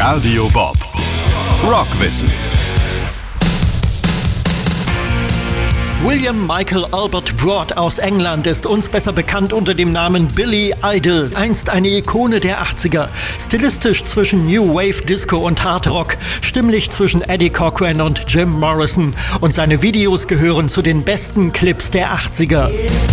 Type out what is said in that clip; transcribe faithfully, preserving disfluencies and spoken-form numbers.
Radio Bob. Rockwissen. William Michael Albert Broad aus England ist uns besser bekannt unter dem Namen Billy Idol, einst eine Ikone der achtziger. Stilistisch zwischen New Wave, Disco und Hard Rock, stimmlich zwischen Eddie Cochran und Jim Morrison. Und seine Videos gehören zu den besten Clips der achtziger.